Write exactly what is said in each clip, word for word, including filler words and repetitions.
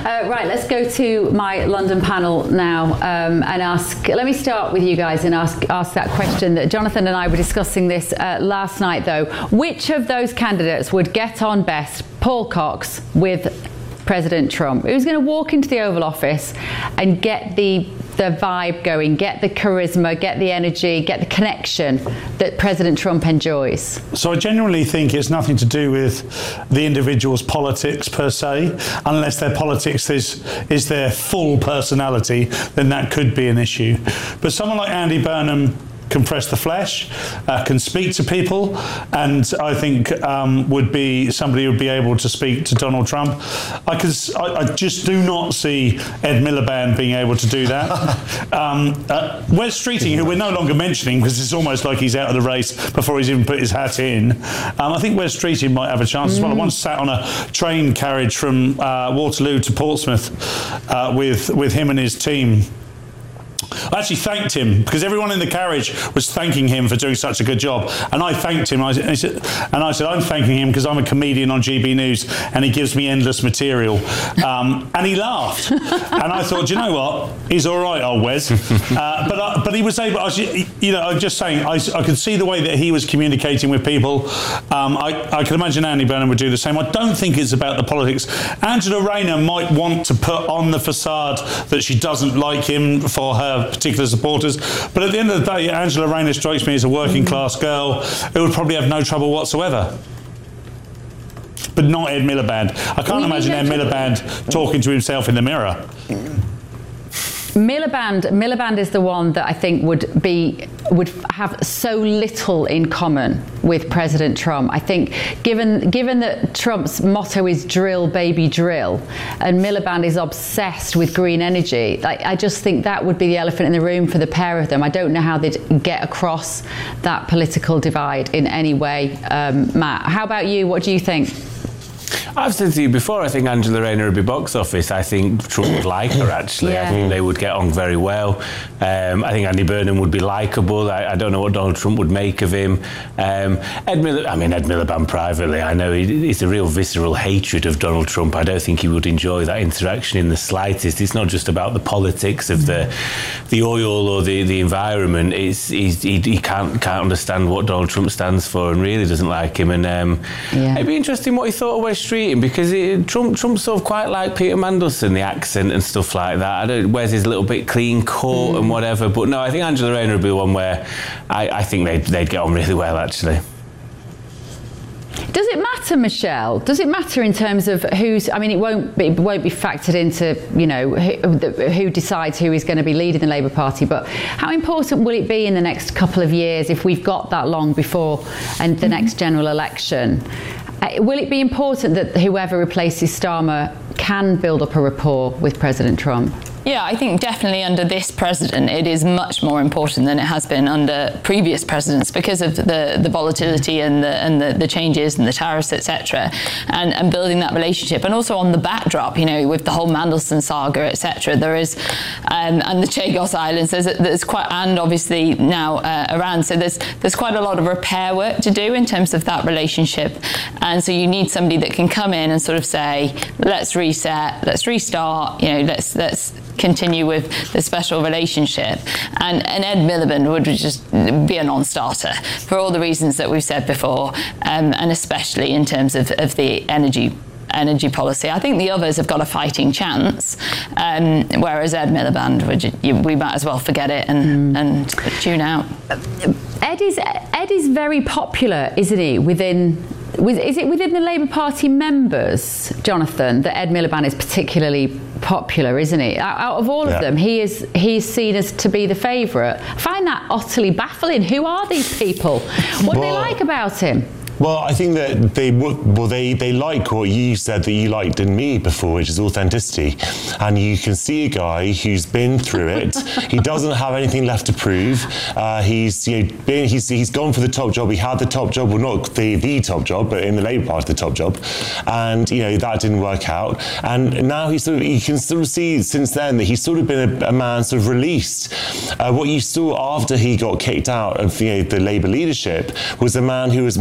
Uh, right, let's go to my London panel now um, and ask, let me start with you guys and ask ask that question that Jonathan and I were discussing this uh, last night though. Which of those candidates would get on best, Paul Cox, with President Trump? Who's going to walk into the Oval Office and get the the vibe going, get the charisma, get the energy, get the connection that President Trump enjoys? So I genuinely think it's nothing to do with the individual's politics per se, unless their politics is, is their full personality, then that could be an issue. But someone like Andy Burnham can press the flesh, uh, can speak to people, and I think um, would be somebody who would be able to speak to Donald Trump. I, could, I, I just do not see Ed Miliband being able to do that. um, uh, Wes Streeting, who we're no longer mentioning because it's almost like he's out of the race before he's even put his hat in, um, I think Wes Streeting might have a chance mm. as well. I once sat on a train carriage from uh, Waterloo to Portsmouth uh, with, with him and his team. I actually thanked him because everyone in the carriage was thanking him for doing such a good job, and I thanked him. I said, and I said, I'm thanking him because I'm a comedian on G B News, and he gives me endless material. Um, and he laughed, and I thought, you know what, he's all right, old Wes. Uh, but I, but he was able. I was, you know, I'm just saying, I, I could see the way that he was communicating with people. Um, I, I can imagine Andy Burnham would do the same. I don't think it's about the politics. Angela Rayner might want to put on the facade that she doesn't like him for her particular supporters, but at the end of the day, Angela Rayner strikes me as a working class girl who would probably have no trouble whatsoever. But not Ed Miliband. I can't imagine Ed Miliband talking to himself in the mirror. Miliband, Miliband is the one that I think would be would have so little in common with President Trump. I think, given given that Trump's motto is "drill, baby, drill," and Miliband is obsessed with green energy, like, I just think that would be the elephant in the room for the pair of them. I don't know how they'd get across that political divide in any way. Um, Matt, how about you? What do you think? I've said to you before, I think Angela Rayner would be box office. I think Trump would like her, actually. Yeah. I think they would get on very well. Um, I think Andy Burnham would be likeable. I, I don't know what Donald Trump would make of him. Um, Ed Miller, I mean, Ed Miliband privately, I know he, it's a real visceral hatred of Donald Trump. I don't think he would enjoy that interaction in the slightest. It's not just about the politics of the the oil or the, the environment. It's he's, he, he can't can't understand what Donald Trump stands for and really doesn't like him. And um, yeah. It'd be interesting what he thought of Wes Streeting, because it, Trump Trump's sort of quite like Peter Mandelson, the accent and stuff like that. I don't Wes is a little bit clean cut mm. and whatever, but no, I think Angela Rayner would be one where I, I think they'd, they'd get on really well, actually. Does it matter, Michelle? Does it matter in terms of who's? I mean, it won't be, it won't be factored into, you know, who, who decides who is going to be leading the Labour Party. But how important will it be in the next couple of years, if we've got that long before and the next general election? Uh, will it be important that whoever replaces Starmer can build up a rapport with President Trump? Yeah, I think definitely under this president it is much more important than it has been under previous presidents because of the, the volatility and the and the, the changes and the tariffs, et cetera, and, and building that relationship. And also on the backdrop, you know, with the whole Mandelson saga, et cetera, there is, um, and the Chagos Islands, there's, there's quite, and obviously now uh, Iran, so there's there's quite a lot of repair work to do in terms of that relationship. And so you need somebody that can come in and sort of say, let's reset, let's restart, you know, let's let's continue with the special relationship. And, and Ed Miliband would just be a non-starter for all the reasons that we've said before, um, and especially in terms of, of the energy energy policy. I think the others have got a fighting chance, um, whereas Ed Miliband, would you, we might as well forget it and, mm. and tune out. Ed is, Ed is very popular, isn't he, within... Is it within the Labour Party members, Jonathan, that Ed Miliband is particularly popular, isn't he? Out of all yeah. of them, he is he's seen as to be the favourite. I find that utterly baffling. Who are these people? What well, do they like about him? Well, I think that they well they they like what you said that you liked in me before, which is authenticity. And you can see a guy who's been through it. He doesn't have anything left to prove. Uh, he's you know been he's he's gone for the top job. He had the top job, well not the the top job, but in the Labour Party the top job, and you know that didn't work out. And now he's sort of you can sort of see since then that he's sort of been a, a man sort of released. Uh, what you saw after he got kicked out of you know the Labour leadership was a man who was much more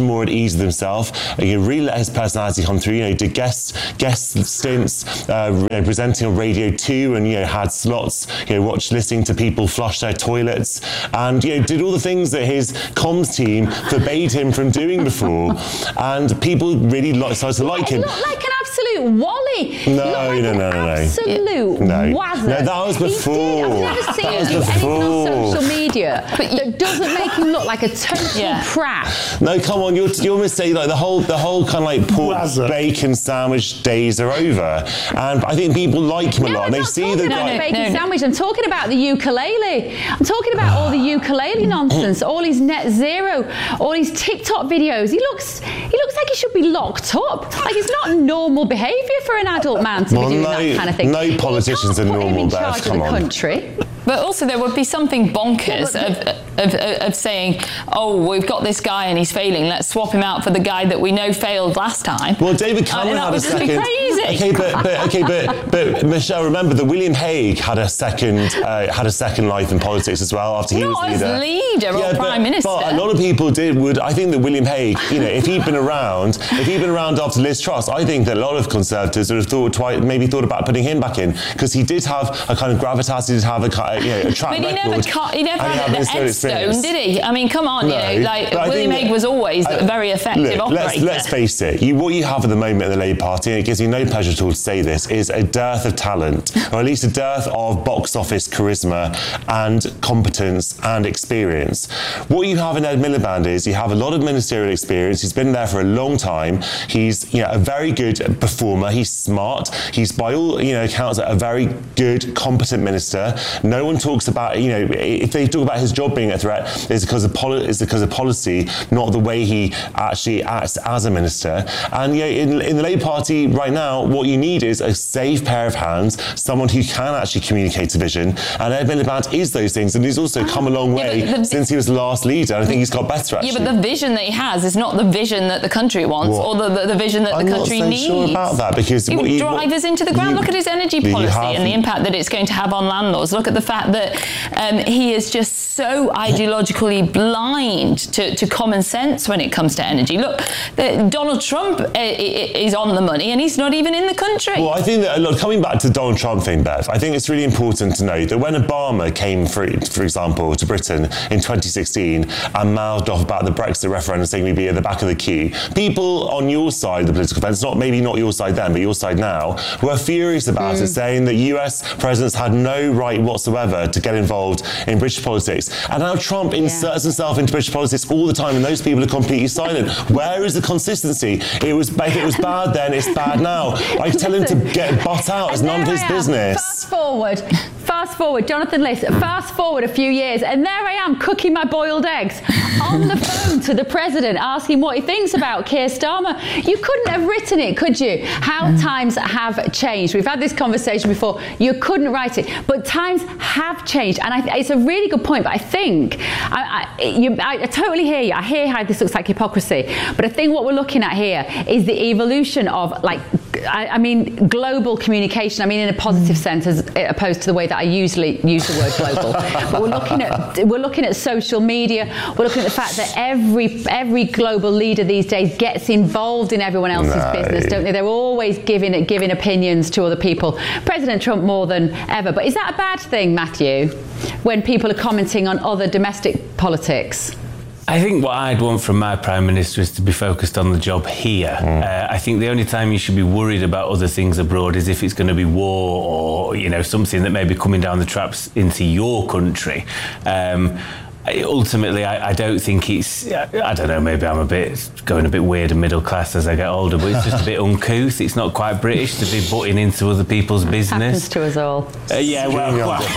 more at ease with himself. He really let his personality come through. You know, he did guest guest stints uh, you know, presenting on Radio two, and you know had slots. You know, watched listening to people flush their toilets, and you know did all the things that his comms team forbade him from doing before. And people really like, started to like him. He looked like an absolute wally. No, like no, no, no, no. Absolute no. wazzer. No, that was before. He did. I've never seen that was him do before. anything on social media that doesn't make him look like a total Yeah. prat. No, come on, you're you're mistaken. Like the whole the whole kind of like pork Wazzer. bacon sandwich days are over, and I think people like him a No, lot. I'm And they not see talking the about guy. the bacon No, no. sandwich. I'm talking about the ukulele. I'm talking about all the ukulele nonsense, all his net zero, all his TikTok videos. He looks, he looks like he should be locked up. Like it's not normal behaviour for an adult man to Well, be doing no- that kind of thing. no You politicians can't are put him normal, in Beth, charge come of the on. country. But also there would be something bonkers of, of, of, of saying, oh, we've got this guy and he's failing, let's swap him out for the guy that we know failed last time. Well, David Cameron Uh, had that a would just be second. crazy. Okay, but, but okay, but but Michelle, remember that William Hague had a second uh, had a second life in politics as well after he Not was as leader. leader or but, prime minister. But a lot of people did. Would I think that William Hague, you know, if he'd been around, if he'd been around after Liz Truss, I think that a lot of Conservatives would have thought twice, maybe thought about putting him back in because he did have a kind of gravitas, he did have a ki- you know a track But he record. never, cut, he never and had had the ministerial headstone, experience. did he? I mean, come on, No, you know, like but I William think Hague that- was always I- a very effective Look, operator. let's, let's face it, you, what you have at the moment in the Labour Party, and it gives me no pleasure at all to say this, is a dearth of talent, or at least a dearth of box office charisma and competence and experience. What you have in Ed Miliband is you have a lot of ministerial experience. He's been there for a long time. He's you know, a very good performer. He's smart. He's by all you know accounts a very good, competent minister. No one talks about you know if they talk about his job being a threat, it's because of poli- it's because of policy, not the way he actually acts as a minister. And yeah, in, in the Labour Party right now, what you need is a safe pair of hands, someone who can actually communicate a vision. And Ed Miliband is those things, and he's also come a long way Yeah, but the- since he was the last leader. I think he's got better actually. Yeah, but the vision that he has is not the vision that the country wants What? or the, the, the vision that I'm the not country so needs. sure about that because You what you- drive what- us into the ground. you- Look at his energy you policy have- and the impact that it's going to have on landlords. Look at the fact that um, he is just so ideologically blind to, to common sense when it comes to energy. Look, the, Donald Trump uh, is on the money and he's not even in the country. Well, I think that, look, coming back to the Donald Trump thing, Beth, I think it's really important to note that when Obama came, for, for example, to Britain in twenty sixteen and mouthed off about the Brexit referendum saying we'd be at the back of the queue, people on your side of the political fence, not maybe not your side then, but your side now, were furious about Mm. it, saying that U S presidents had no right whatsoever to get involved in British politics. And now Trump inserts himself into British politics all the time, and those people are completely silent. Where is the consistency? It was, if it was bad then, it's bad now. I tell him to get butt out. It's And none of there his I am. business. Fast forward, fast forward, Jonathan Liss, fast forward a few years, and there I am cooking my boiled eggs on the phone to the president, asking what he thinks about Keir Starmer. You couldn't have written it, could you? How times have changed. We've had this conversation before. You couldn't write it, but times have changed, and I, it's a really good point. But I think I, I, you, I, I totally hear you. I hear how this looks like hypocrisy, but I think what we're looking at here is the evolution of like. I, I mean, global communication. I mean, in a positive sense, as opposed to the way that I usually use the word global. But we're looking at we're looking at social media. We're looking at the fact that every every global leader these days gets involved in everyone else's No. business, don't they? They're always giving giving opinions to other people. President Trump more than ever. But is that a bad thing, Matthew? When people are commenting on other domestic politics? I think what I'd want from my Prime Minister is to be focused on the job here. Mm. Uh, I think the only time you should be worried about other things abroad is if it's going to be war or, you know, something that may be coming down the traps into your country. Um, Ultimately, I, I don't think it's, I don't know, maybe I'm a bit, going a bit weird and middle class as I get older, but it's just a bit uncouth. It's not quite British to be butting into other people's business. Happens to us all. Uh, yeah, well,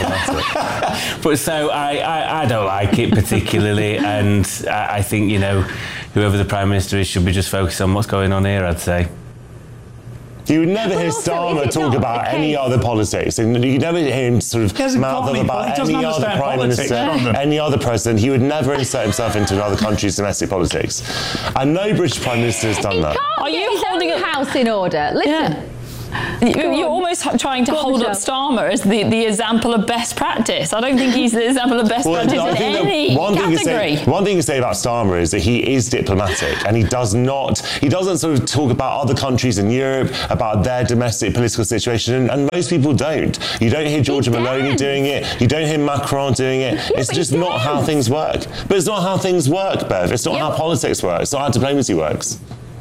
well. But so I, I, I don't like it particularly, and I, I think, you know, whoever the Prime Minister is should be just focused on what's going on here, I'd say. You would never But hear also, Starmer is it talk not about the any case- other politics. And you never hear him sort of He hasn't mouth got off any about poli- he doesn't any other understand Prime politics, Minister, Jonathan. any other president. He would never insert himself into another country's domestic politics. And no British Prime Minister has done He that. can't Are get you his holding own a- house in order. Listen. Yeah. You're almost trying to Go on, hold up Michelle. Starmer as the, the example of best practice. I don't think he's the example of best Well, practice I in think that any one thing, to category. say, one thing to say about Starmer is that he is diplomatic, and he does not, he doesn't sort of talk about other countries in Europe, about their domestic political situation, and, and most people don't. You don't hear Giorgia He Meloni can. doing it, you don't hear Macron doing it. It's but just he not how can. things work. But it's not how things work, Bev. It's not Yeah, how but- politics works. It's not how diplomacy works.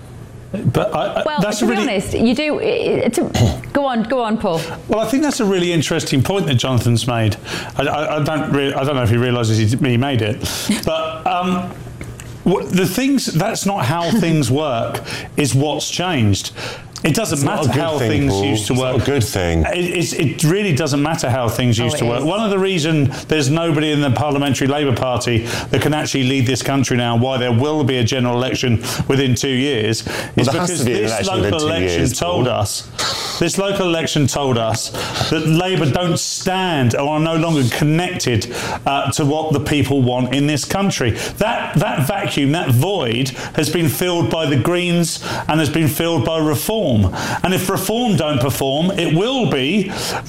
But I, I- Well, that's to a be really, honest, you do. It's a, go on, go on, Paul. Well, I think that's a really interesting point that Jonathan's made. I, I, I don't. Re- I don't know if he realises he, he made it, but um, w- the things. That's not how things work. Is what's changed. It doesn't It's not matter a good how thing, things Paul. used to It's work. not a good thing. It, it's, it really doesn't matter how things used it to work. is. One of the reasons there's nobody in the Parliamentary Labour Party that can actually lead this country now, why there will be a general election within two years, is there has because to be an this election within Oh, local two election years, told Paul. us, this local election told us that Labour don't stand or are no longer connected uh, to what the people want in this country. That that vacuum, that void, has been filled by the Greens and has been filled by Reform. And if Reform don't perform, it will be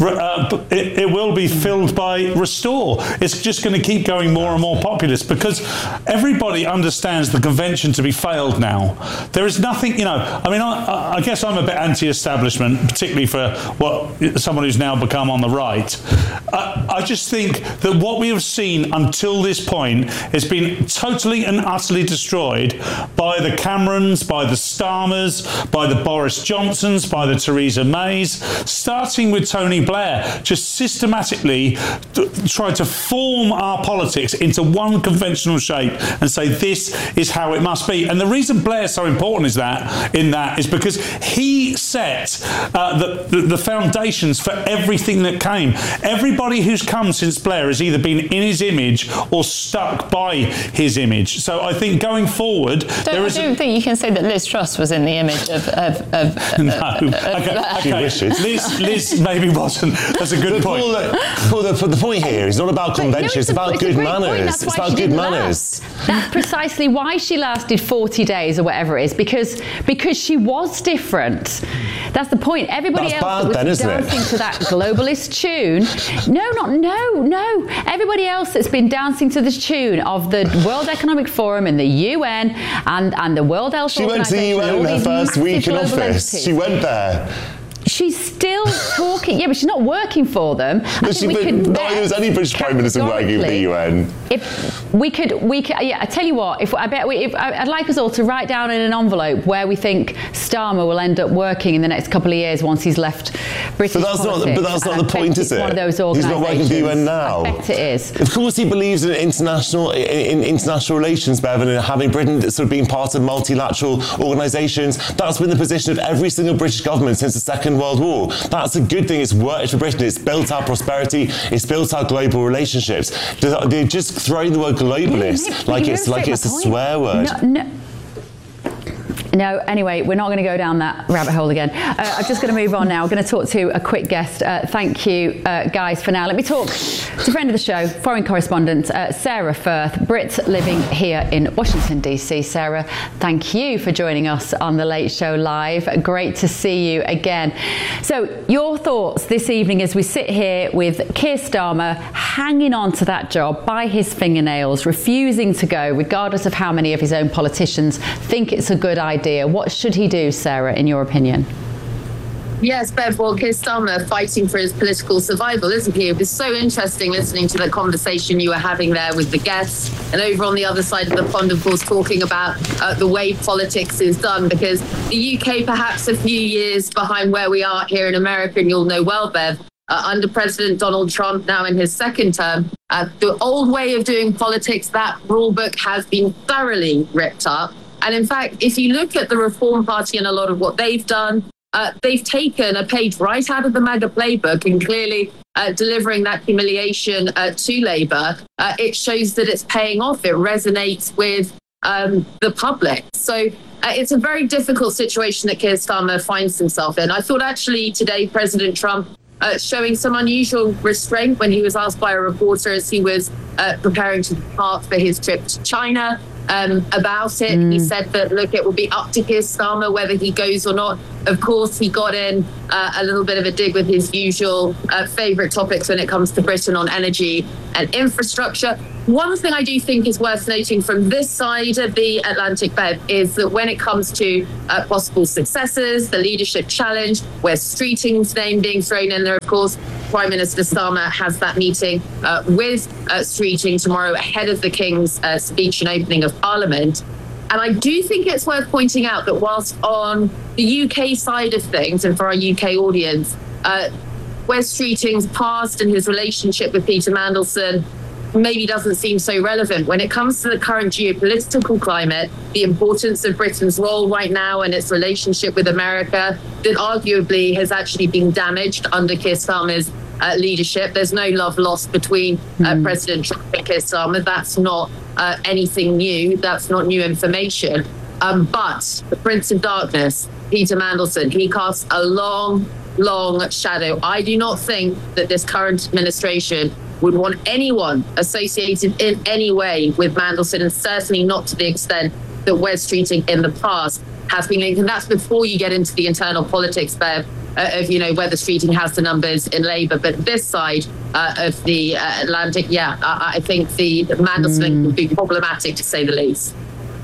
uh, it, it will be filled by Restore. It's just going to keep going more and more populist because everybody understands the convention to be failed now. There is nothing, you know. I mean, I, I guess I'm a bit anti-establishment, particularly for what someone who's now become on the right. I, I just think that what we have seen until this point has been totally and utterly destroyed by the Camerons, by the Starmers, by the Boris Johnsons, by the Theresa Mays, starting with Tony Blair, just systematically t- tried to form our politics into one conventional shape and say this is how it must be. And the reason Blair's so important is that in that is because he set uh, the, the, the foundations for everything that came. Everybody who's come since Blair has either been in his image or stuck by his image. So I think going forward, Don't, there I is. don't think you can say that Liz Truss was in the image of. of, of No. Okay, She okay. wishes. Liz, Liz maybe wasn't. That's a good But point. Paul, look, Paul, the, the point here is not about But no, convention, it's a- about a good great point. manners. That's It's why about she good didn't manners. last. That's precisely why she lasted forty days or whatever it is, because because she was different. That's the point. Everybody That's else bad that was then, isn't it? dancing to that globalist tune. No, not no, no. Everybody else that's been dancing to this tune of the World Economic Forum and the U N and, and the World Health She went to the Organization, U N all in her these first massive week in global office. entities. She went there. She's still talking. Yeah, but she's not working for them. I But think she, we but could neither bet was any British Prime Minister working with the U N. If we could, we could, yeah. I tell you what. If I bet, we, if I'd like us all to write down in an envelope where we think Starmer will end up working in the next couple of years once he's left British But that's not. politics. But that's not And the I bet point, it's is it? One of those He's not working for the U N organisations. now. I bet it is. Of course, he believes in international in, in international relations, Bevan, and having Britain sort of being part of multilateral organisations. That's been the position of every single British government since the Second World War. That's a good thing. It's worked for Britain. It's built our prosperity. It's built our global relationships. They're just throwing the word globalist Yeah, like you it's like illustrate it's a my point. swear word. No, no. No, anyway, we're not going to go down that rabbit hole again. Uh, I'm just going to move on now. We're going to talk to a quick guest. Uh, thank you, uh, guys, for now. Let me talk to a friend of the show, foreign correspondent, uh, Sarah Firth, Brit living here in Washington, D C. Sarah, thank you for joining us on The Late Show Live. Great to see you again. So, your thoughts this evening as we sit here with Keir Starmer hanging on to that job by his fingernails, refusing to go, regardless of how many of his own politicians think it's a good idea. What should he do, Sarah, in your opinion? Yes, Bev, well, Keir Starmer fighting for his political survival, isn't he? It was so interesting listening to the conversation you were having there with the guests, and over on the other side of the pond, of course, talking about uh, the way politics is done, because the U K perhaps a few years behind where we are here in America, and you'll know well, Bev, uh, under President Donald Trump now in his second term, uh, the old way of doing politics, that rule book has been thoroughly ripped up. And in fact, if you look at the Reform Party and a lot of what they've done, uh, they've taken a page right out of the MAGA playbook and clearly uh, delivering that humiliation uh, to Labour. Uh, it shows that it's paying off. It resonates with um, the public. So uh, it's a very difficult situation that Keir Starmer finds himself in. I thought actually today President Trump Uh, showing some unusual restraint when he was asked by a reporter as he was uh, preparing to depart for his trip to China. um, about it. Mm. He said that, look, it will be up to Keir Starmer whether he goes or not. Of course, he got in uh, a little bit of a dig with his usual uh, favourite topics when it comes to Britain on energy and infrastructure. One thing I do think is worth noting from this side of the Atlantic, Bev, is that when it comes to uh, possible successors, the leadership challenge, where Streeting's name being thrown in there, of course, Prime Minister Starmer has that meeting uh, with uh, Streeting tomorrow ahead of the King's uh, speech and opening of Parliament. And I do think it's worth pointing out that whilst on the U K side of things, and for our U K audience, uh, Wes Streeting's past and his relationship with Peter Mandelson maybe doesn't seem so relevant. When it comes to the current geopolitical climate, the importance of Britain's role right now and its relationship with America, that arguably has actually been damaged under Keir Starmer's uh, leadership. There's no love lost between uh, mm. President Trump and Keir Starmer. That's not uh, anything new. That's not new information. Um, but the Prince of Darkness, Peter Mandelson, he casts a long, long shadow. I do not think that this current administration would want anyone associated in any way with Mandelson, and certainly not to the extent that Wes Streeting in the past has been linked. And that's before you get into the internal politics, Bev, uh, of, you know, whether Streeting has the numbers in Labour. But this side uh, of the uh, Atlantic, yeah, I, I think the, the Mandelson link mm. would be problematic, to say the least.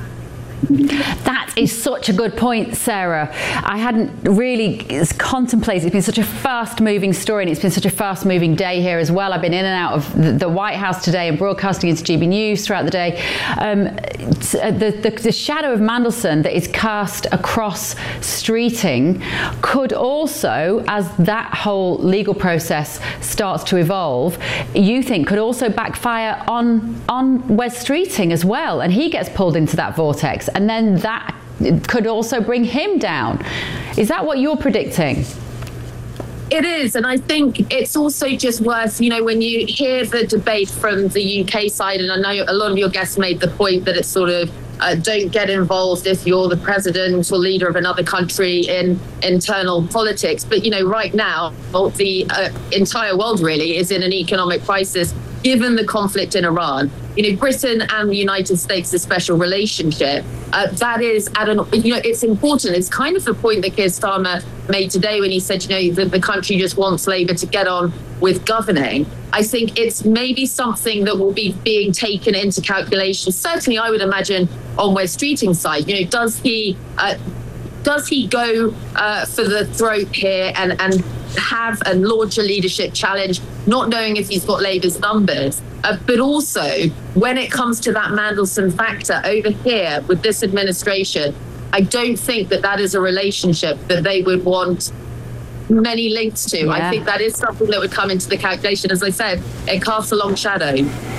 That is such a good point, Sarah. I hadn't really contemplated. It's been such a fast-moving story, and it's been such a fast-moving day here as well. I've been in and out of the White House today and broadcasting into G B News throughout the day. Um, the, the, the shadow of Mandelson that is cast across Streeting could also, as that whole legal process starts to evolve, you think could also backfire on, on Wes Streeting as well, and he gets pulled into that vortex. And then that could also bring him down. Is that what you're predicting? It is, and I think it's also just worth, you know, when you hear the debate from the U K side, and I know a lot of your guests made the point that it's sort of uh, don't get involved if you're the president or leader of another country in internal politics. But, you know, right now, the uh, entire world really is in an economic crisis, given the conflict in Iran. You know, Britain and the United States' special relationship, uh, that is at an, you know, it's important. It's kind of the point that Keir Starmer made today when he said, you know, that the country just wants Labour to get on with governing. I think it's maybe something that will be being taken into calculation. Certainly, I would imagine on Wes Streeting's side, you know, does he, uh, does he go uh, for the throat here and, and have and launch a leadership challenge, not knowing if he's got Labour's numbers? Uh, but also, when it comes to that Mandelson factor over here with this administration, I don't think that that is a relationship that they would want many links to. Yeah. I think that is something that would come into the calculation. As I said, it casts a long shadow.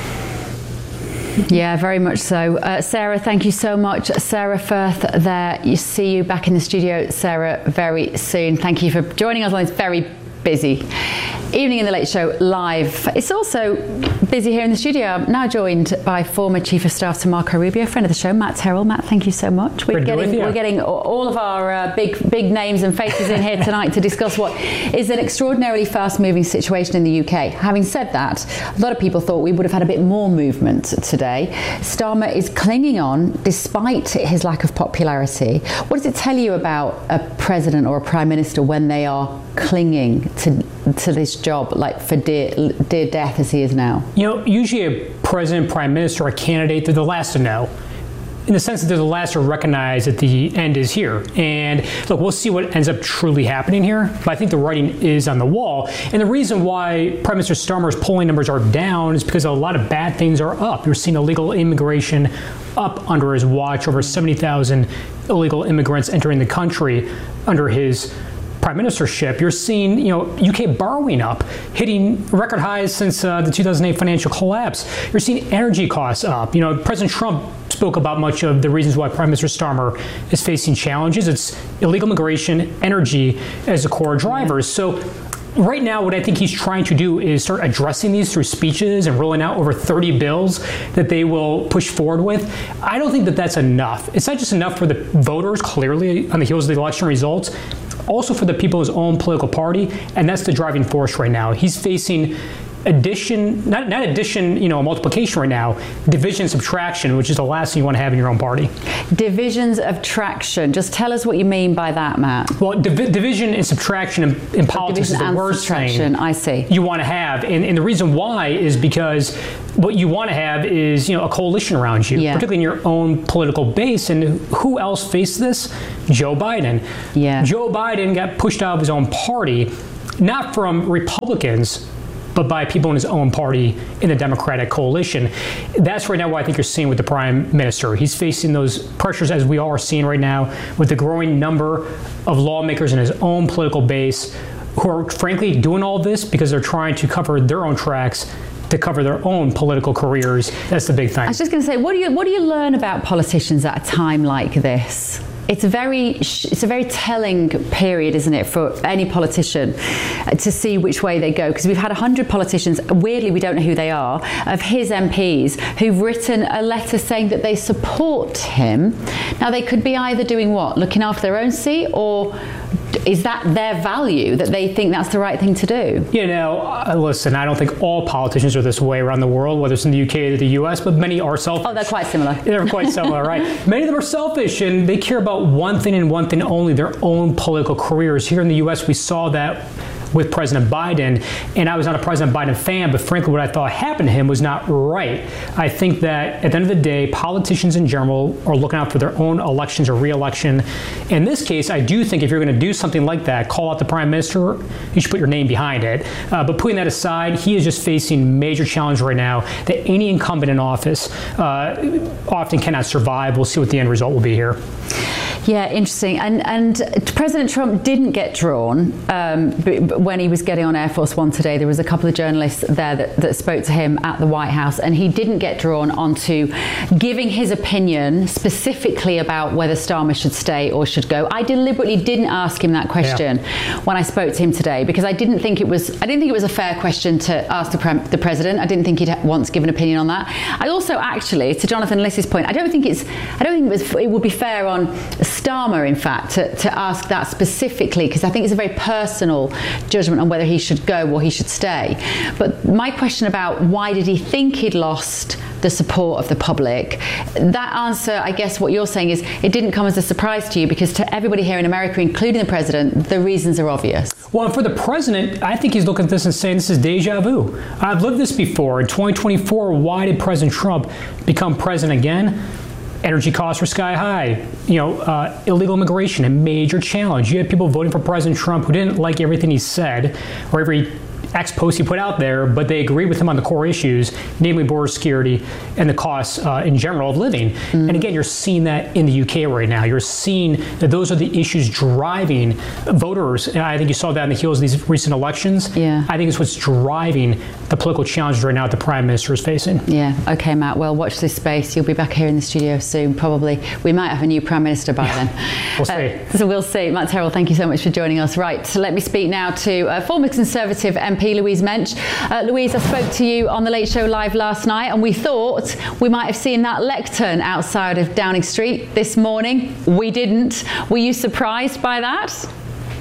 Yeah, very much so. Uh, Sarah, thank you so much. Sarah Firth there. You see you back in the studio, Sarah, very soon. Thank you for joining us on this very busy Evening in the Late Show live. It's also busy here in the studio. I'm now joined by former Chief of Staff to Marco Rubio, friend of the show, Matt Terrell. Matt, thank you so much. We're getting, we're getting all of our uh, big big names and faces in here tonight to discuss what is an extraordinarily fast-moving situation in the U K. Having said that, a lot of people thought we would have had a bit more movement today. Starmer is clinging on despite his lack of popularity. What does it tell you about a president or a prime minister when they are clinging to to this job, like for dear, dear death as he is now? You know, usually a president, prime minister, a candidate, they're the last to know, in the sense that they're the last to recognize that the end is here. And look, we'll see what ends up truly happening here, but I think the writing is on the wall. And the reason why Prime Minister Starmer's polling numbers are down is because a lot of bad things are up. You're seeing illegal immigration up under his watch, over seventy thousand illegal immigrants entering the country under his prime ministership. You're seeing, you know, U K borrowing up, hitting record highs since uh, the two thousand eight financial collapse. You're seeing energy costs up. You know, President Trump spoke about much of the reasons why Prime Minister Starmer is facing challenges. It's illegal immigration, energy as the core drivers. So right now, what I think he's trying to do is start addressing these through speeches and rolling out over thirty bills that they will push forward with. I don't think that that's enough. It's not just enough for the voters, clearly, on the heels of the election results, also for the people of his own political party, and that's the driving force right now. He's facing addition, not, not addition, you know, multiplication right now, division, subtraction, which is the last thing you want to have in your own party. Divisions of traction. Just tell us what you mean by that, Matt. Well, div- division and subtraction in, in politics division is the worst thing I see. you want to have. And, and the reason why is because what you want to have is, you know, a coalition around you, yeah. particularly in your own political base. And who else faced this? Joe Biden. Yeah. Joe Biden got pushed out of his own party, not from Republicans, but by people in his own party in the Democratic coalition. That's right now what I think you're seeing with the Prime Minister. He's facing those pressures, as we all are seeing right now, with the growing number of lawmakers in his own political base who are frankly doing all this because they're trying to cover their own tracks to cover their own political careers. That's the big thing. I was just going to say, what do you what do you learn about politicians at a time like this? It's a very it's a very telling period, isn't it, for any politician to see which way they go? Because we've had one hundred politicians, weirdly we don't know who they are, of his M Ps who've written a letter saying that they support him. Now they could be either doing what? Looking after their own seat, or is that their value, that they think that's the right thing to do? You know, uh, listen, I don't think all politicians are this way around the world, whether it's in the U K or the U S, but many are selfish. Oh, they're quite similar. They're quite similar, right? Many of them are selfish, and they care about one thing and one thing only, their own political careers. Here in the U S, we saw that with President Biden, and I was not a President Biden fan, but frankly what I thought happened to him was not right. I think that at the end of the day, politicians in general are looking out for their own elections or re-election. In this case, I do think if you're going to do something like that, call out the Prime Minister, you should put your name behind it. Uh, but putting that aside, he is just facing major challenge right now that any incumbent in office uh, often cannot survive. We'll see what the end result will be here. Yeah, interesting. And and President Trump didn't get drawn um, when he was getting on Air Force One today. There was a couple of journalists there that, that spoke to him at the White House, and he didn't get drawn onto giving his opinion specifically about whether Starmer should stay or should go. I deliberately didn't ask him that question yeah. when I spoke to him today, because I didn't think it was I didn't think it was a fair question to ask the, pre- the president. I didn't think he'd once give an opinion on that. I also actually, to Jonathan Liss's point, I don't think it's I don't think it, was, it would be fair on Starmer, in fact, to, to ask that specifically, because I think it's a very personal judgment on whether he should go or he should stay. But my question about why did he think he'd lost the support of the public, that answer, I guess what you're saying is it didn't come as a surprise to you, because to everybody here in America, including the president, the reasons are obvious. Well, and for the president, I think he's looking at this and saying this is deja vu. I've lived this before. In twenty twenty-four, why did President Trump become president again? Energy costs were sky high. You know, uh, illegal immigration, a major challenge. You had people voting for President Trump who didn't like everything he said or every ex-post he put out there, but they agreed with him on the core issues, namely border security and the costs uh, in general of living. Mm. And again, you're seeing that in the U K right now. You're seeing that those are the issues driving voters. And I think you saw that in the heels of these recent elections. Yeah. I think it's what's driving the political challenges right now that the Prime Minister is facing. Yeah. Okay, Matt. Well, watch this space. You'll be back here in the studio soon, probably. We might have a new Prime Minister by then. We'll see. Uh, so we'll see. Matt Terrell, thank you so much for joining us. Right. So let me speak now to uh, former Conservative M P Louise Mensch. Uh, Louise, I spoke to you on the Late Show Live last night, and we thought we might have seen that lectern outside of Downing Street this morning. We didn't. Were you surprised by that?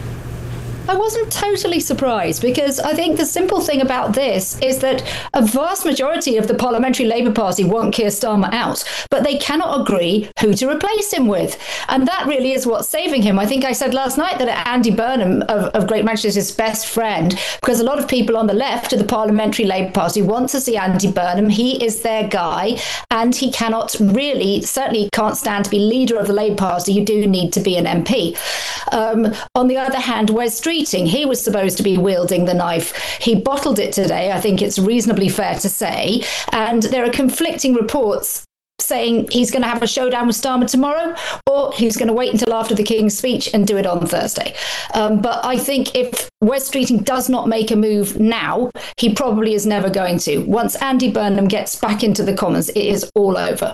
I wasn't totally surprised, because I think the simple thing about this is that a vast majority of the Parliamentary Labour Party want Keir Starmer out, but they cannot agree who to replace him with. And that really is what's saving him. I think I said last night that Andy Burnham of, of Great Manchester is his best friend, because a lot of people on the left of the Parliamentary Labour Party want to see Andy Burnham. He is their guy, and he cannot really, certainly can't stand to be leader of the Labour Party. You do need to be an M P. Um, on the other hand, Wes Streeting, he was supposed to be wielding the knife. He bottled it today, I think it's reasonably fair to say. And there are conflicting reports saying he's going to have a showdown with Starmer tomorrow, or he's going to wait until after the King's speech and do it on Thursday. Um, but I think if Wes Streeting does not make a move now, he probably is never going to. Once Andy Burnham gets back into the Commons, it is all over.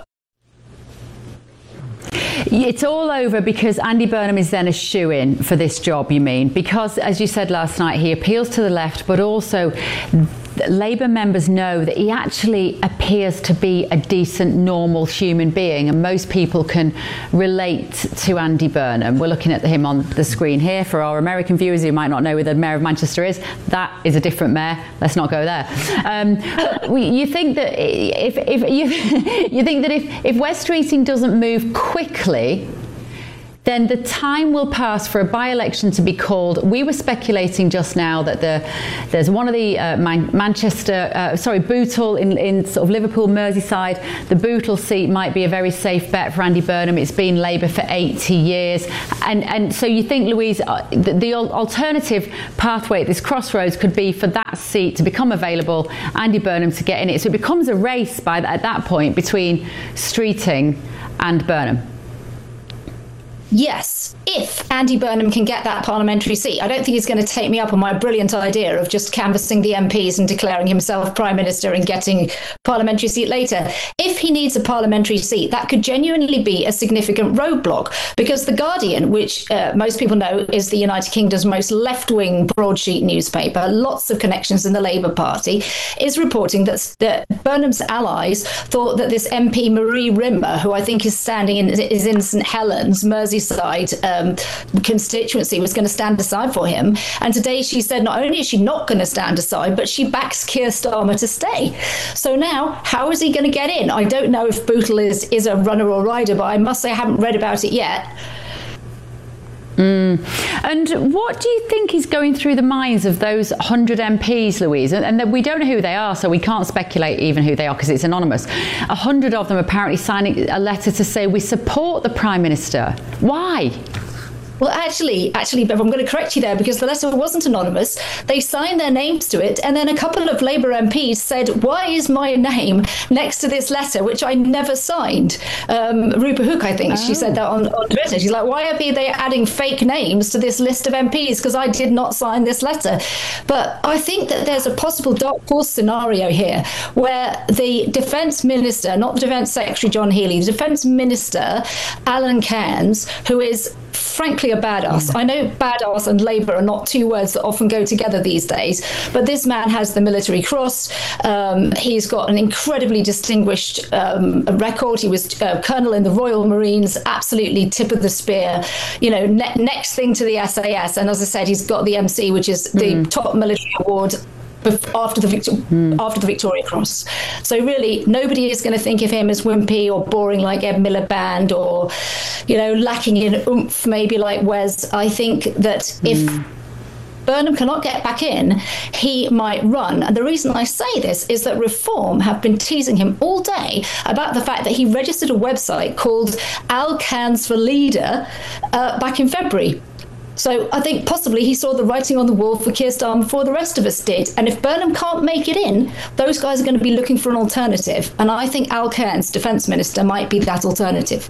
It's all over because Andy Burnham is then a shoo-in for this job, you mean? Because, as you said last night, he appeals to the left, but also Labour members know that he actually appears to be a decent, normal human being, and most people can relate to Andy Burnham. We're looking at him on the screen here. For our American viewers who might not know who the Mayor of Manchester is, that is a different mayor. Let's not go there. Um, you think that if, if you, you think that if, if West Streeting doesn't move quickly, then the time will pass for a by-election to be called. We were speculating just now that the, there's one of the uh, Man- Manchester, uh, sorry, Bootle in, in sort of Liverpool, Merseyside. The Bootle seat might be a very safe bet for Andy Burnham. It's been Labour for eighty years. And, and so you think, Louise, uh, the, the alternative pathway at this crossroads could be for that seat to become available, Andy Burnham to get in it. So it becomes a race by at that point between Streeting and Burnham. Yes, if Andy Burnham can get that parliamentary seat. I don't think he's going to take me up on my brilliant idea of just canvassing the M Ps and declaring himself Prime Minister and getting parliamentary seat later. If he needs a parliamentary seat, that could genuinely be a significant roadblock, because The Guardian, which uh, most people know is the United Kingdom's most left-wing broadsheet newspaper, lots of connections in the Labour Party, is reporting that, that Burnham's allies thought that this M P Marie Rimmer, who I think is standing in, is in St Helens, Merseyside um, constituency, was going to stand aside for him. And today she said not only is she not going to stand aside, but she backs Keir Starmer to stay. So now, how is he going to get in? I don't know if Bootle is, is a runner or rider, but I must say I haven't read about it yet. Mm. And what do you think is going through the minds of those one hundred M Ps, Louise? And, and we don't know who they are, so we can't speculate even who they are because it's anonymous. A hundred of them apparently signing a letter to say we support the Prime Minister. Why? Well, actually, actually, Bev, I'm going to correct you there, because the letter wasn't anonymous. They signed their names to it, and then a couple of Labour M Ps said, why is my name next to this letter, which I never signed? Um, Rupa Hook, I think, oh. she said that on, on Twitter. She's like, why are they adding fake names to this list of M Ps? Because I did not sign this letter. But I think that there's a possible dark horse scenario here where the Defence Minister, not the Defence Secretary John Healey, the Defence Minister, Alan Cairns, who is frankly a badass. I know badass and Labour are not two words that often go together these days, but this man has the military cross. Um, he's got an incredibly distinguished um, record. He was uh, colonel in the Royal Marines, absolutely tip of the spear, you know, ne- next thing to the S A S. And as I said, he's got the M C, which is the mm. top military award after the Victor- mm. after the Victoria Cross. So really, nobody is going to think of him as wimpy or boring like Ed Miliband, or, you know, lacking in oomph maybe like Wes. I think that mm. if Burnham cannot get back in, he might run. And the reason I say this is that Reform have been teasing him all day about the fact that he registered a website called Al Cairns for Leader uh, back in February. So I think possibly he saw the writing on the wall for Keir Starmer before the rest of us did. And if Burnham can't make it in, those guys are going to be looking for an alternative. And I think Al Cairns, Defence Minister, might be that alternative.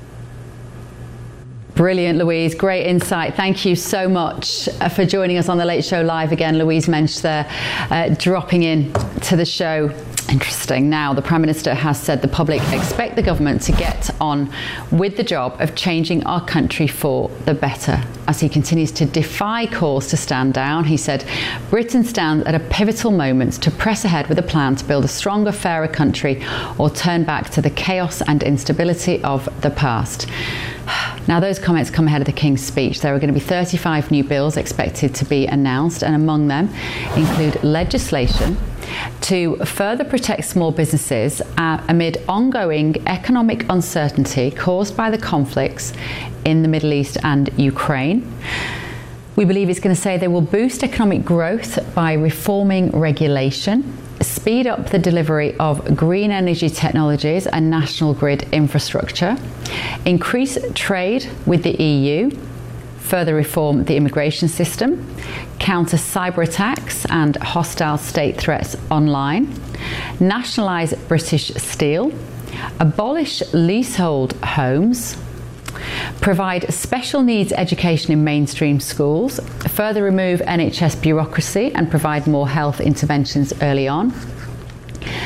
Brilliant, Louise. Great insight. Thank you so much for joining us on The Late Show Live again. Louise Mensch there, uh, dropping in to the show. Interesting. Now, the Prime Minister has said the public expect the government to get on with the job of changing our country for the better. As he continues to defy calls to stand down, he said Britain stands at a pivotal moment to press ahead with a plan to build a stronger, fairer country or turn back to the chaos and instability of the past. Now, those comments come ahead of the King's speech. There are going to be thirty-five new bills expected to be announced, and among them include legislation to further protect small businesses uh, amid ongoing economic uncertainty caused by the conflicts in the Middle East and Ukraine. We believe it's going to say they will boost economic growth by reforming regulation, speed up the delivery of green energy technologies and national grid infrastructure, increase trade with the E U, further reform the immigration system, counter cyber attacks and hostile state threats online, nationalise British Steel, abolish leasehold homes, provide special needs education in mainstream schools, further remove N H S bureaucracy and provide more health interventions early on,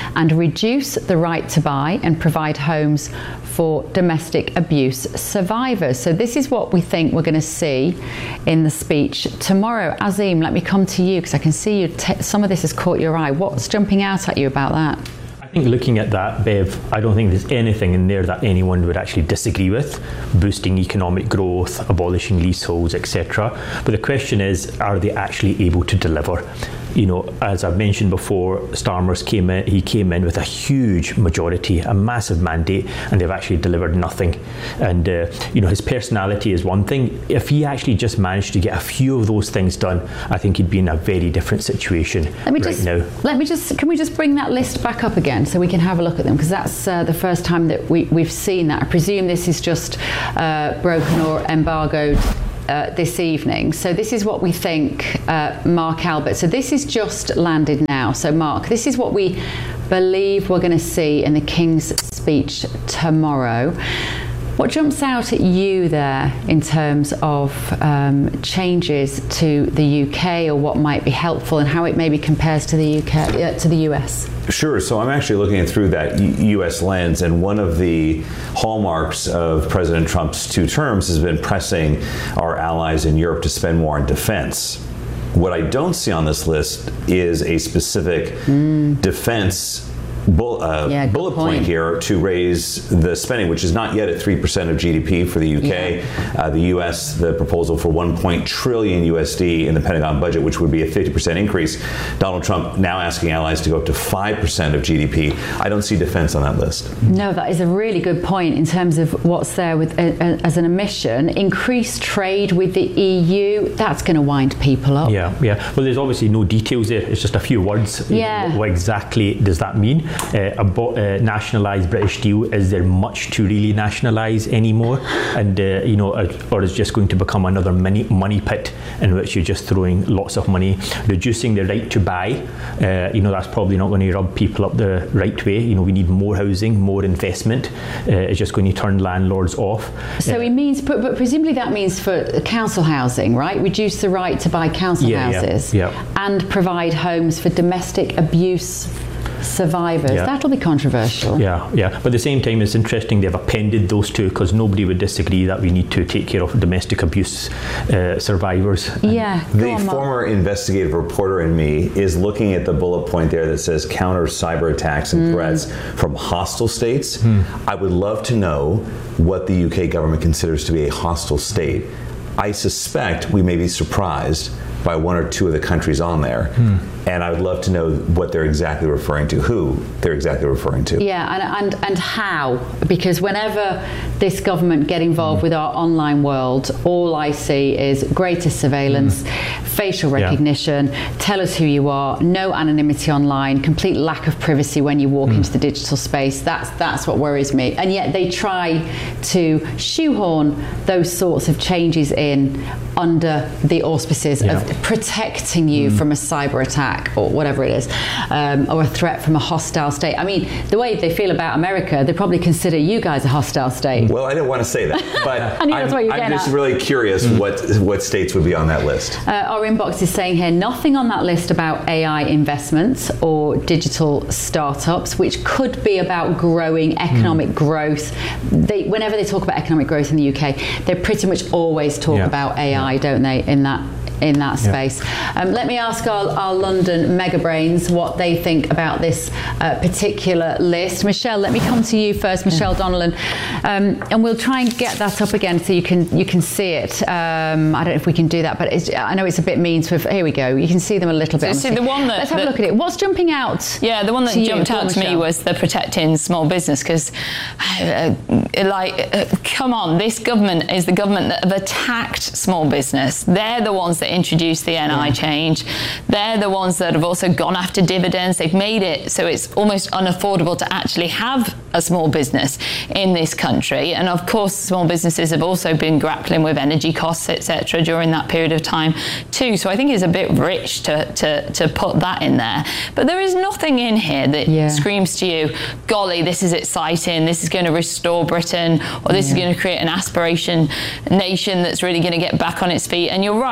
and reduce the right to buy and provide homes for domestic abuse survivors. So this is what we think we're going to see in the speech tomorrow. Azim, let me come to you because I can see you. T- some of this has caught your eye. What's jumping out at you about that? I think looking at that, Bev, I don't think there's anything in there that anyone would actually disagree with. Boosting economic growth, abolishing leaseholds, et cetera. But the question is, are they actually able to deliver? You know, as I've mentioned before, Starmer's came in, he came in with a huge majority, a massive mandate, and they've actually delivered nothing. And, uh, you know, his personality is one thing. If he actually just managed to get a few of those things done, I think he'd be in a very different situation let me right just, now. Let me just, can we just bring that list back up again so we can have a look at them? Because that's uh, the first time that we, we've seen that. I presume this is just uh, broken or embargoed Uh, this evening. So this is what we think, uh, Mark Albert. So this is just landed now. So Mark, this is what we believe we're going to see in the King's speech tomorrow. What jumps out at you there in terms of um, changes to the U K, or what might be helpful, and how it maybe compares to the U K, uh, to the U S? Sure. So I'm actually looking through that U S lens, and one of the hallmarks of President Trump's two terms has been pressing our allies in Europe to spend more on defense. What I don't see on this list is a specific mm. defense Bull, uh, yeah, bullet point. point here to raise the spending, which is not yet at three percent of G D P for the U K. Yeah. Uh, the U S, the proposal for one point trillion U S D in the Pentagon budget, which would be a fifty percent increase. Donald Trump now asking allies to go up to five percent of G D P. I don't see defense on that list. No, that is a really good point in terms of what's there with uh, uh, as an omission. Increased trade with the E U, that's going to wind people up. Yeah, yeah. Well, there's obviously no details there. It's just a few words. Yeah. What, what exactly does that mean? Uh, a bo- uh, nationalised British deal, is there much to really nationalise anymore? And, uh, you know, uh, or is just going to become another mini money pit in which you're just throwing lots of money, reducing the right to buy? Uh, you know, that's probably not going to rub people up the right way. You know, we need more housing, more investment. Uh, it's just going to turn landlords off. So uh, it means, but, but presumably that means for council housing, right? Reduce the right to buy council yeah, houses yeah, yeah. and provide homes for domestic abuse survivors. Yeah. That'll be controversial. Yeah, yeah. But at the same time, it's interesting they've appended those two, because nobody would disagree that we need to take care of domestic abuse uh, survivors. Yeah. The on, former investigative reporter in me is looking at the bullet point there that says counter cyber attacks and mm. threats from hostile states. Mm. I would love to know what the U K government considers to be a hostile state. I suspect we may be surprised by one or two of the countries on there. Hmm. And I would love to know what they're exactly referring to, who they're exactly referring to. Yeah, and and, and how, because whenever this government get involved mm. with our online world, all I see is greater surveillance, mm. facial recognition, yeah. tell us who you are, no anonymity online, complete lack of privacy when you walk mm. into the digital space. That's that's what worries me. And yet they try to shoehorn those sorts of changes in under the auspices yeah. of protecting you mm. from a cyber attack or whatever it is, um, or a threat from a hostile state. I mean, the way they feel about America, they probably consider you guys a hostile state. Well, I didn't want to say that, but I knew that's what you were I'm getting just at. really curious mm. what what states would be on that list. Uh, our inbox is saying here, nothing on that list about A I investments or digital startups, which could be about growing economic mm. growth. They, whenever they talk about economic growth in the U K, they pretty much always talk yeah. about A I, yeah. don't they, in that in that space. Yeah. Um, let me ask our, our London mega brains what they think about this uh, particular list. Michelle, let me come to you first, Michelle yeah. Donnellan, um, and we'll try and get that up again so you can you can see it. Um, I don't know if we can do that, but it's, I know it's a bit mean to have, here we go. You can see them a little bit. So, see, the one that, Let's have that, a look at it. What's jumping out? Yeah, the one that jumped you, out to Michelle? me was the protecting small business, because, uh, like, uh, come on, this government is the government that have attacked small business. They're the ones that introduced the N I yeah. change. They're the ones that have also gone after dividends. They've made it so it's almost unaffordable to actually have a small business in this country. And of course, small businesses have also been grappling with energy costs, et cetera, during that period of time too. So I think it's a bit rich to to, to put that in there. But there is nothing in here that yeah. screams to you, golly, this is exciting, this is going to restore Britain, or this yeah. is going to create an aspiration nation that's really going to get back on its feet. And you're right, there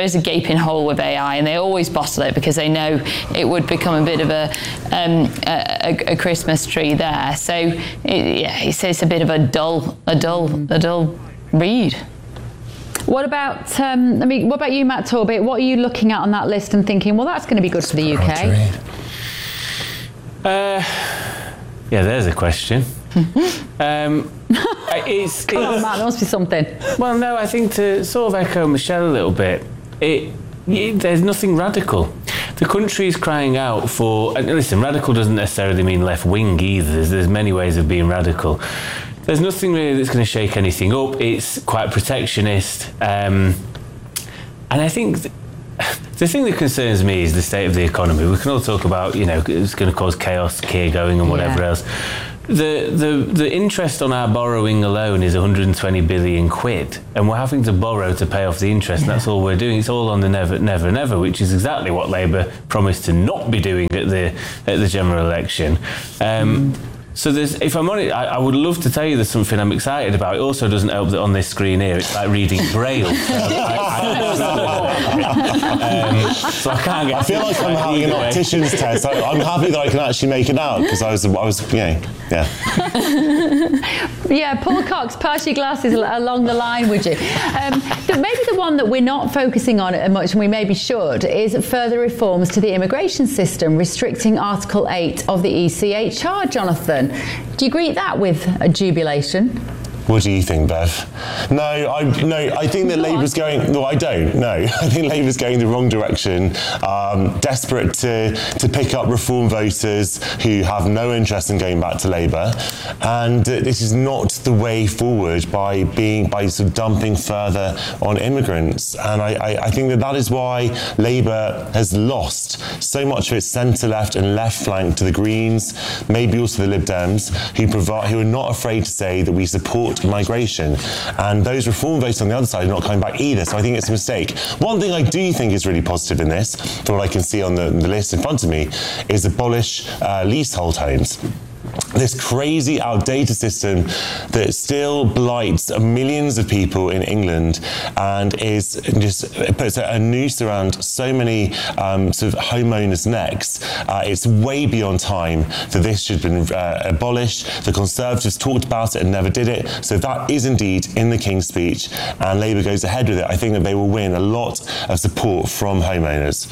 there is a gaping hole with A I, and they always bottle it because they know it would become a bit of a um, a, a Christmas tree there. So it, yeah, it's, it's a bit of a dull, a dull, a dull read. What about, um, I mean, what about you, Matt Torbit? What are you looking at on that list and thinking, well, that's going to be good for the U K? Uh, yeah, there's a question. um, it's, Come on, it's, Matt, there must be something. Well, no, I think to sort of echo Michelle a little bit, it, it there's nothing radical. The country is crying out for, and listen, radical doesn't necessarily mean left wing either. There's, there's many ways of being radical. There's nothing really that's going to shake anything up. It's quite protectionist. Um, and I think th- the thing that concerns me is the state of the economy. We can all talk about, you know, it's going to cause chaos, Keir going and whatever yeah. else. The, the the interest on our borrowing alone is one hundred twenty billion quid, and we're having to borrow to pay off the interest, and that's all we're doing. It's all on the never, never, never, which is exactly what Labour promised to not be doing at the at the general election. Um, mm. So there's, if I'm honest, I, I would love to tell you there's something I'm excited about. It also doesn't help that on this screen here it's like reading Braille. So I, I, um, so I can't get. I feel like I'm having an optician's test. I, I'm happy that I can actually make it out because I was, I was, yeah, yeah. Yeah, Paul Cox, pass your glasses along the line, would you? Um, the, maybe the one that we're not focusing on as much, and we maybe should, is further reforms to the immigration system, restricting Article eight of the E C H R. Jonathan, do you greet that with a jubilation? What do you think, Bev? No, I no. I think that Labour's going. No, I don't. No, I think Labour's going the wrong direction. Um, desperate to to pick up reform voters who have no interest in going back to Labour, and uh, this is not the way forward by being by sort of dumping further on immigrants. And I, I, I think that that is why Labour has lost so much of its centre left and left flank to the Greens, maybe also the Lib Dems, who provide who are not afraid to say that we support migration, and those reform votes on the other side are not coming back either, so I think it's a mistake. One thing I do think is really positive in this, from what I can see on the, the list in front of me, is abolish uh, leasehold homes. This crazy, outdated system that still blights millions of people in England and is just puts a noose around so many um, sort of homeowners' necks. Uh, it's way beyond time that this should have been uh, abolished. The Conservatives talked about it and never did it. So that is indeed in the King's Speech, and Labour goes ahead with it. I think that they will win a lot of support from homeowners.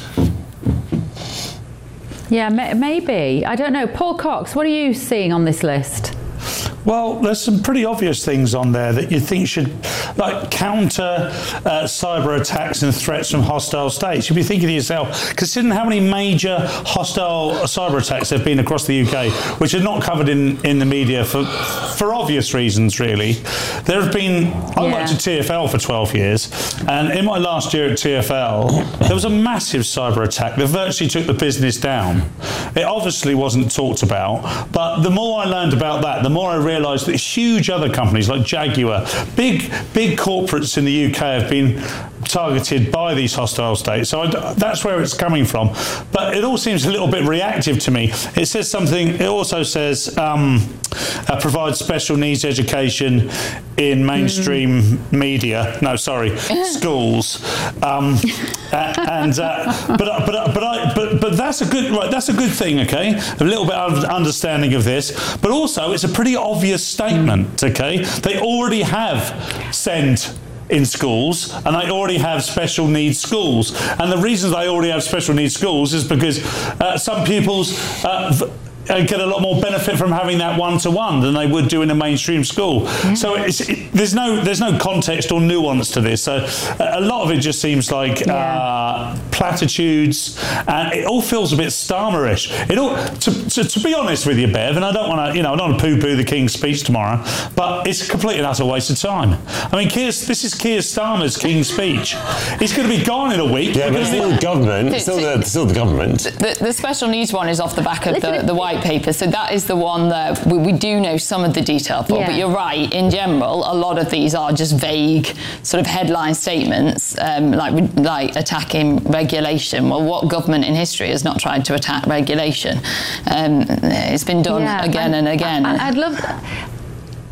Yeah, maybe. I don't know. Paul Cox, what are you seeing on this list? Well, there's some pretty obvious things on there that you think should, like, counter uh, cyber attacks and threats from hostile states. You'd be thinking to yourself, considering how many major hostile cyber attacks there have been across the U K, which are not covered in, in the media for for obvious reasons, really. There have been, I yeah. worked at T F L for twelve years, and in my last year at T F L, there was a massive cyber attack that virtually took the business down. It obviously wasn't talked about, but the more I learned about that, the more I realised realised that huge other companies like Jaguar, big big corporates in the U K have been targeted by these hostile states. So I, that's where it's coming from. But it all seems a little bit reactive to me. It says something, it also says um, uh, provide special needs education in mainstream mm. media. No, sorry, schools. Um, uh, and uh, but but but I but but that's a good right. That's a good thing. Okay, a little bit of understanding of this, but also it's a pretty obvious statement. Okay, they already have sent in schools, and they already have special needs schools. And the reason they already have special needs schools is because uh, some pupils uh, v- get a lot more benefit from having that one-to-one than they would do in a mainstream school. Yeah. So it's, it, there's no there's no context or nuance to this. So a lot of it just seems like yeah. uh, platitudes, and it all feels a bit Starmer-ish. It all, to, to, to be honest with you, Bev, and I don't want to, you know, I don't want to poo-poo the King's Speech tomorrow, but it's a complete and utter waste of time. I mean, Keir's, this is Keir Starmer's King's Speech. He's going to be gone in a week. Yeah, but it's still the government. It's still the, still the government. The, the special needs one is off the back of the, the white paper, so that is the one that we, we do know some of the detail for. Yeah. But you're right, in general, a lot of these are just vague sort of headline statements, um, like like attacking regulation. Well, what government in history has not tried to attack regulation? Um, it's been done yeah, again I, and again. I, I'd love.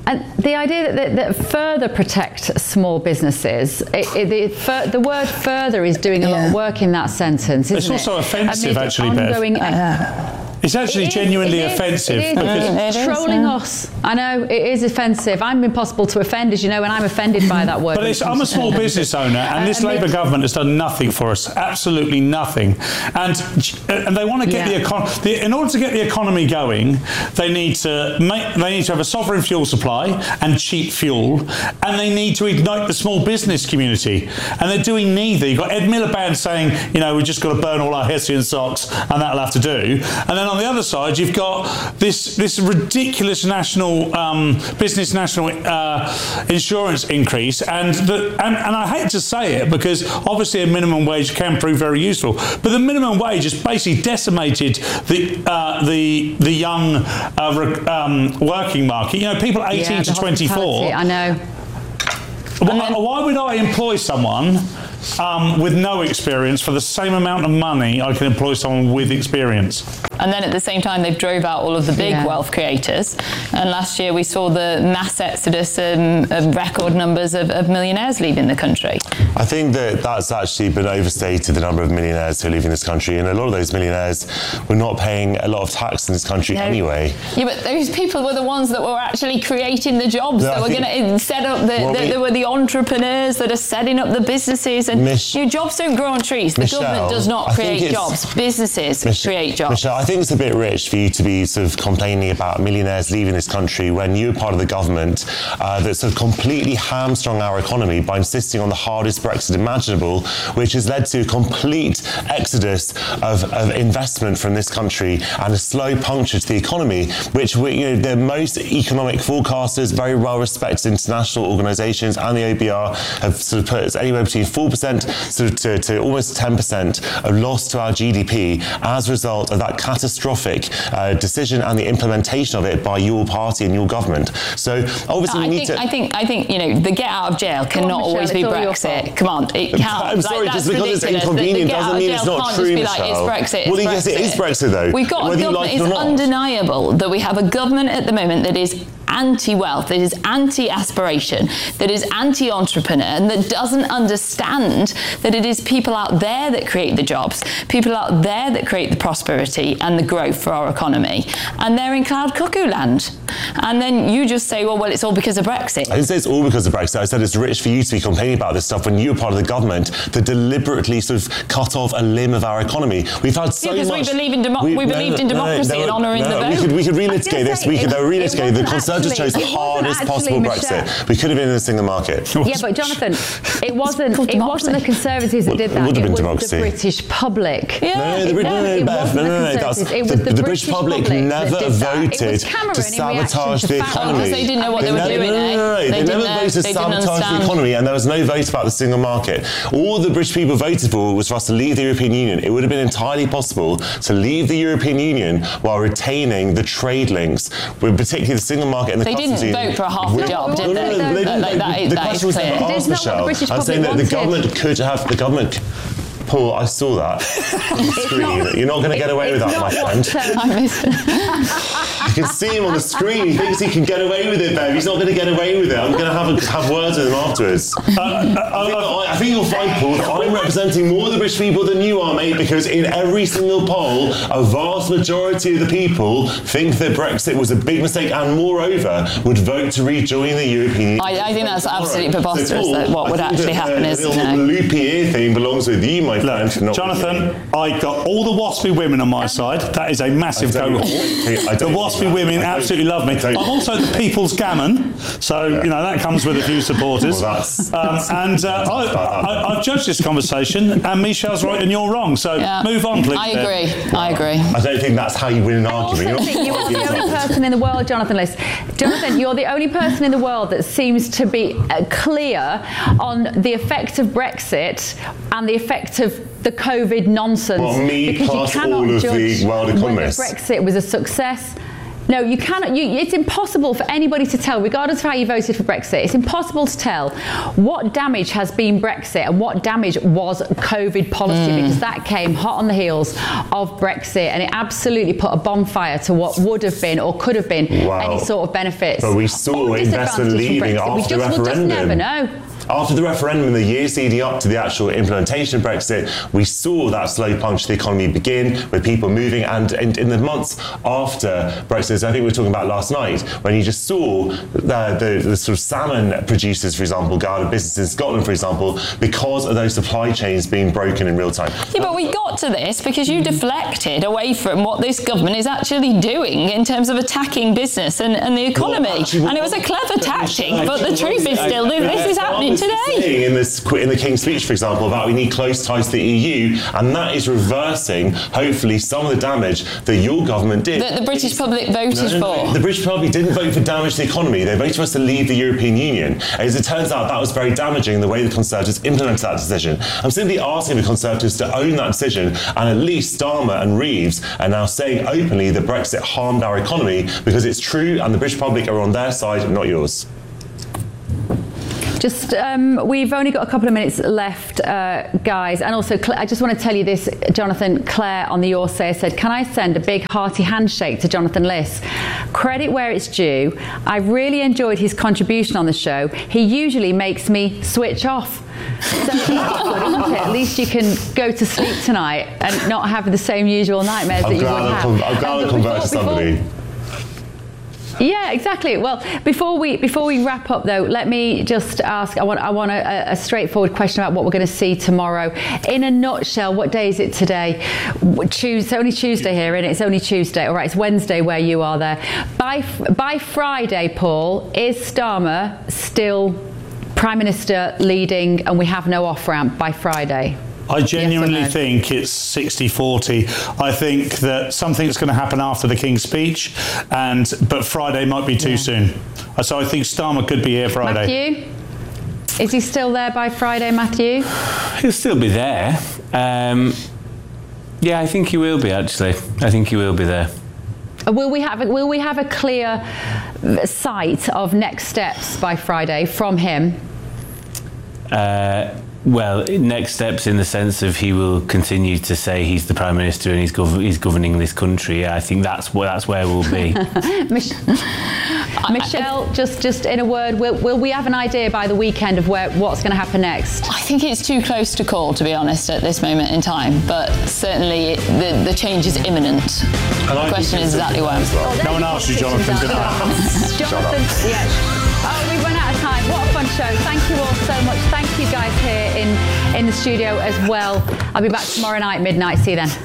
And the idea that, that, that further protect small businesses, it, it, the, fur, the word further is doing a yeah. lot of work in that sentence, isn't it's it? It's also offensive, Amid actually, ongoing, Bev. Uh, It's actually it genuinely is, offensive. It is, because it is, trolling yeah. us. I know, it is offensive. I'm impossible to offend, as you know, and I'm offended by that word. But it's, I'm a small business owner, and this uh, Labour government has done nothing for us, absolutely nothing. And and they want to get yeah. the economy. In order to get the economy going, they need to make. They need to have a sovereign fuel supply and cheap fuel, and they need to ignite the small business community. And they're doing neither. You've got Ed Miliband saying, you know, we've just got to burn all our Hessian socks, and that'll have to do. And then on the other side, you've got this this ridiculous national um, business national uh, insurance increase, and, the, and and I hate to say it because obviously a minimum wage can prove very useful, but the minimum wage has basically decimated the uh, the the young uh, um, working market. You know, people eighteen yeah, to twenty-four. I know. Why, why would I employ someone um, with no experience for the same amount of money I can employ someone with experience? And then at the same time, they've drove out all of the big yeah. wealth creators. And last year we saw the mass exodus um, of record numbers of, of millionaires leaving the country. I think that that's actually been overstated, the number of millionaires who are leaving this country. And a lot of those millionaires were not paying a lot of tax in this country no. anyway. Yeah, but those people were the ones that were actually creating the jobs, no, that I were going to set up, the, well, the, we, there were the entrepreneurs that are setting up the businesses. And Mich- your jobs don't grow on trees. The Michelle, government does not create jobs. Businesses Mich- create jobs. Michelle, I think it's a bit rich for you to be sort of complaining about millionaires leaving this country when you're part of the government uh, that sort of completely hamstrung our economy by insisting on the hardest Brexit imaginable, which has led to a complete exodus of, of investment from this country and a slow puncture to the economy, which we, you know, the most economic forecasters, very well respected international organisations and the O B R have sort of put anywhere between four percent sort of to, to almost ten percent of loss to our G D P as a result of that catastrophic uh, decision and the implementation of it by your party and your government. So obviously no, we I need think, to... I think, I think, you know, the get out of jail cannot on, always be Brexit. Come on, it can't. I'm sorry, like, just because ridiculous. it's inconvenient the, the doesn't mean it's not true, be Michelle. Like, it's Brexit, it's well, Brexit. yes, it is Brexit, though. We've got whether a government, you like it or it's not. undeniable that we have a government at the moment that is anti-wealth, that is anti-aspiration, that is anti-entrepreneur, and that doesn't understand that it is people out there that create the jobs, people out there that create the prosperity and the growth for our economy. And they're in cloud cuckoo land. And then you just say, well, well, it's all because of Brexit. I didn't say it's all because of Brexit. I said it's rich for you to be complaining about this stuff when you're part of the government that deliberately sort of cut off a limb of our economy. We've had so yeah, because much... we, believe in demo- we, we believed no, in democracy no, no, and honouring no, the vote. We could, we could relitigate this. We could, they were relitigated. The Conservatives chose the hardest possible Michelle. Brexit. We could have been in a single market. Yeah, but Jonathan, it wasn't it wasn't the Conservatives that did that. It would have been it was democracy. the British public. Yeah, no, no, the, no, no, no, Beth, no, no, no, that's, it was the, the, the British, British public, public never voted to sabotage the economy. Because they didn't know what they, they were never, doing, no, no, no, eh? They, they never know, voted to they sabotage the economy, and there was no vote about the single market. All the British people voted for was for us to leave the European Union. It would have been entirely possible to leave the European Union while retaining the trade links, with particularly the single market and the they customs didn't union. vote for a half the job, did no, no, no, they? they didn't. Like, that is, the that question is was never clear. asked, Michelle. I'm saying that the government could have the government. Paul, I saw that on the screen. Not, You're not going to get away with that, my friend. I missed it. You can see him on the screen. He thinks he can get away with it, babe. He's not going to get away with it. I'm going to have a, have words with him afterwards. Uh, I, think I, I think you'll find, Paul, that I'm representing more of the British people than you are, mate, because in every single poll, a vast majority of the people think that Brexit was a big mistake and, moreover, would vote to rejoin the European Union. I, I think that's absolutely preposterous, so Paul, that what would actually happen the, is... The no. loopy ear thing belongs with you, my Look, friend. Jonathan, I got all the waspy women on my side. That is a massive cohort. The waspy women absolutely love me. I'm also the People's Gammon, so yeah. you know that comes with a few supporters. Well, that's, um, that's, and uh, I, I, I've judged this conversation, and Michelle's right and you're wrong. So yeah. move on, please. I agree. I agree. I don't think that's how you win an I argument. also think you are the only person in the world, Jonathan Liss. Jonathan, you're the only person in the world that seems to be uh, clear on the effect of Brexit and the effect of the COVID nonsense. Well, me because plus you cannot all of judge the world economists. whether Brexit was a success. No, you cannot. You, it's impossible for anybody to tell, regardless of how you voted for Brexit. It's impossible to tell what damage has been Brexit and what damage was COVID policy, mm. because that came hot on the heels of Brexit, and it absolutely put a bonfire to what would have been or could have been wow. any sort of benefits. But we saw investment leaving after we just, the referendum. We'll just never know. After the referendum, the years leading up to the actual implementation of Brexit, we saw that slow punch to the economy begin with people moving. And in, in the months after Brexit, as I think we were talking about last night, when you just saw the, the, the sort of salmon producers, for example, go out of business in Scotland, for example, because of those supply chains being broken in real time. Yeah, but we got to this because you deflected away from what this government is actually doing in terms of attacking business and, and the economy. Well, actually, and it was a clever tactic, but the truth is still that this is happening today. In, this, in the King's Speech, for example, about we need close ties to the E U, and that is reversing, hopefully, some of the damage that your government did. That the British public voted no, no, for. The British public didn't vote for damage to the economy. They voted for us to leave the European Union. As it turns out, that was very damaging, the way the Conservatives implemented that decision. I'm simply asking the Conservatives to own that decision, and at least Starmer and Reeves are now saying openly that Brexit harmed our economy, because it's true, and the British public are on their side, not yours. Just, um, we've only got a couple of minutes left, uh, guys. And also, I just want to tell you this, Jonathan. Claire on the Your Say said, can I send a big hearty handshake to Jonathan Liss? Credit where it's due. I've really enjoyed his contribution on the show. He usually makes me switch off. So that's good, isn't it? At least you can go to sleep tonight and not have the same usual nightmares I'm that you would glad have. I'm, I'm glad I converted somebody. Before, Yeah, exactly. Well, before we before we wrap up, though, let me just ask. I want I want a, a straightforward question about what we're going to see tomorrow. In a nutshell, what day is it today? Tuesday. It's only Tuesday here, and it? It's only Tuesday. All right, it's Wednesday where you are there. By by Friday, Paul, is Starmer still Prime Minister leading, and we have no off ramp by Friday? I genuinely yes no? think it's sixty forty. I think that something's going to happen after the King's Speech, and but Friday might be too yeah. soon. So I think Starmer could be here Friday. Matthew? Is he still there by Friday, Matthew? He'll still be there. Um, yeah, I think he will be, actually. I think he will be there. Will we have a, will we have a clear sight of next steps by Friday from him? Uh, Well, next steps in the sense of he will continue to say he's the Prime Minister and he's, gov- he's governing this country. Yeah, I think that's where that's where we'll be. Mich- Michelle, just just in a word, will, will we have an idea by the weekend of where what's going to happen next? I think it's too close to call, to be honest, at this moment in time. But certainly it, the the change is imminent. And the I question is exactly when. Well. Oh, no one asked you, Jonathan, did I? Jonathan, yes. Oh, we've run out of time. What a fun show. Thank you all so much. Thank you guys here in, in the studio as well. I'll be back tomorrow night, midnight. See you then.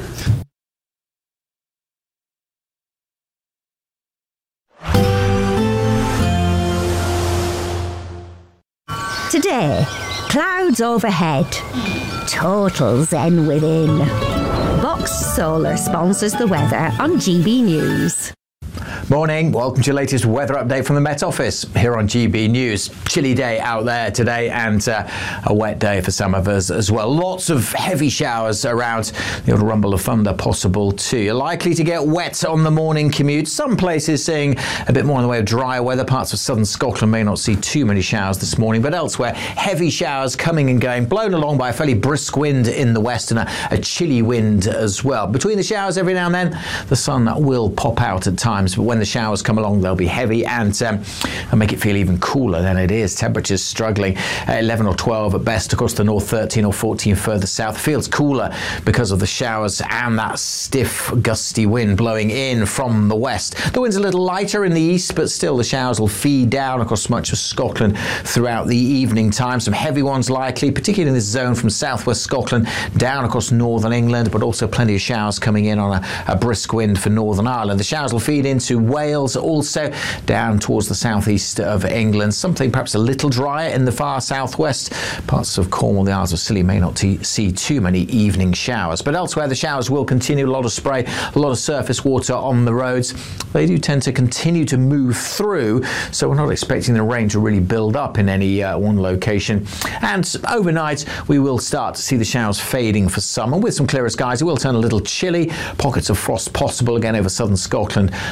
Today, clouds overhead, total zen within. Box Solar sponsors the weather on G B News. Morning, welcome to your latest weather update from the Met Office here on G B News. Chilly day out there today, and uh, a wet day for some of us as well. Lots of heavy showers around, the odd rumble of thunder possible too. You're likely to get wet on the morning commute. Some places seeing a bit more in the way of dry weather. Parts of southern Scotland may not see too many showers this morning, but elsewhere heavy showers coming and going, blown along by a fairly brisk wind in the west and a, a chilly wind as well. Between the showers every now and then, the sun will pop out at times, but when the showers come along, they'll be heavy and, um, and make it feel even cooler than it is. Temperatures struggling at eleven or twelve at best across the north, thirteen or fourteen further south. Feels cooler because of the showers and that stiff, gusty wind blowing in from the west. The wind's a little lighter in the east, but still the showers will feed down across much of Scotland throughout the evening time. Some heavy ones likely, particularly in this zone from southwest Scotland down across northern England, but also plenty of showers coming in on a, a brisk wind for Northern Ireland. The showers will feed into Wales, also down towards the southeast of England. Something perhaps a little drier in the far southwest. Parts of Cornwall, the Isles of Scilly may not t- see too many evening showers. But elsewhere, the showers will continue. A lot of spray, a lot of surface water on the roads. They do tend to continue to move through, so we're not expecting the rain to really build up in any uh, one location. And overnight, we will start to see the showers fading for some. And with some clearer skies, it will turn a little chilly. Pockets of frost possible again over southern Scotland, northwest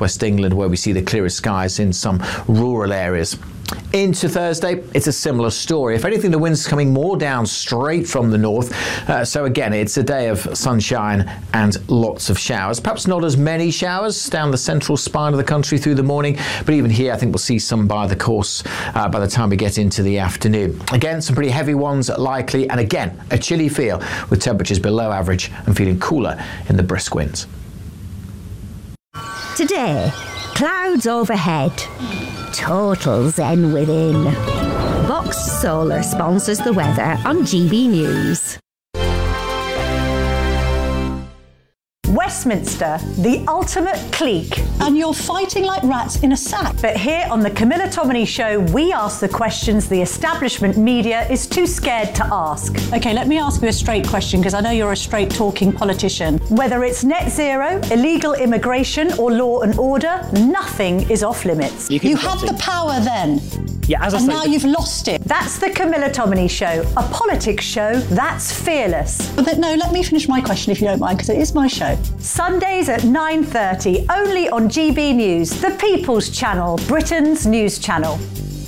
West England, where we see the clearest skies in some rural areas. Into Thursday, it's a similar story. If anything, the wind's coming more down straight from the north. Uh, so again, it's a day of sunshine and lots of showers. Perhaps not as many showers down the central spine of the country through the morning, but even here, I think we'll see some by the course uh, by the time we get into the afternoon. Again, some pretty heavy ones likely, and again, a chilly feel with temperatures below average and feeling cooler in the brisk winds. Today, clouds overhead. Total zen within. Box Solar sponsors the weather on G B News. Westminster, the ultimate clique. And you're fighting like rats in a sack. But here on the Camilla Tominey Show, we ask the questions the establishment media is too scared to ask. OK, let me ask you a straight question, because I know you're a straight-talking politician. Whether it's net zero, illegal immigration or law and order, nothing is off limits. You, you had the power then. Yeah, as I and now you've lost it. That's the Camilla Tominey Show, a politics show that's fearless. But no, let me finish my question if you don't mind, because it is my show. Sundays at nine thirty, only on G B News, the People's Channel, Britain's news channel.